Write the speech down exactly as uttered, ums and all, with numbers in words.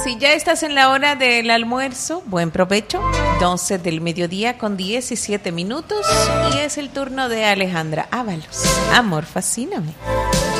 Si ya estás en la hora del almuerzo, buen provecho. doce del mediodía con diecisiete minutos y es el turno de Alejandra Ábalos. Amor, fascíname.